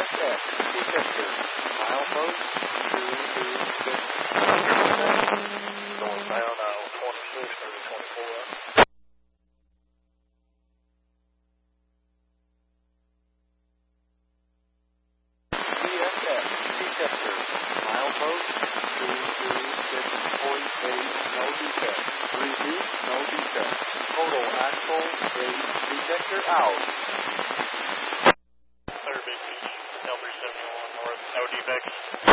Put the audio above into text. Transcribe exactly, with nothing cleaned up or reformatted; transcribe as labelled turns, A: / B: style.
A: S X, detector, milepost two two six.
B: Northbound aisle twenty-six, moving twenty-four up.
A: C S X, detector, milepost two two six point eight, no defect. Reduce, no defect. Total axle eight, detector out.
B: Clear Big Beach, L three seventy-one north, no defects.